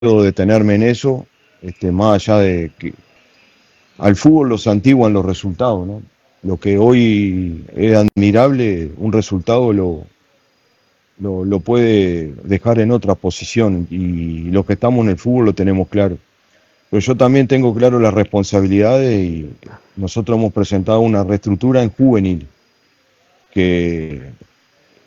detenerme en eso, más allá de que al fútbol los antiguan los resultados, ¿no? Lo que hoy es admirable, un resultado lo puede dejar en otra posición y los que estamos en el fútbol lo tenemos claro. Pero yo también tengo claro las responsabilidades y nosotros hemos presentado una reestructura en juvenil, que